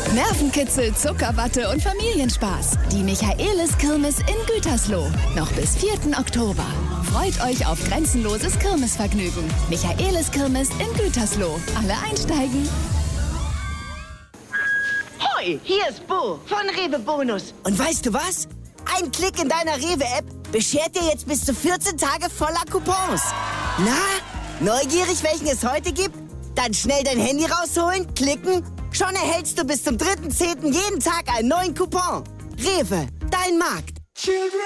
Nervenkitzel, Zuckerwatte und Familienspaß. Die Michaelis-Kirmes in Gütersloh. Noch bis 4. Oktober. Freut euch auf grenzenloses Kirmesvergnügen. Michaelis-Kirmes in Gütersloh. Alle einsteigen. Hoi, hier ist Bo von Rewe Bonus. Und weißt du was? Ein Klick in deiner Rewe-App beschert dir jetzt bis zu 14 Tage voller Coupons. Na, neugierig, welchen es heute gibt? Dann schnell dein Handy rausholen, klicken. Schon erhältst du bis zum 3.10. jeden Tag einen neuen Coupon. Rewe, dein Markt.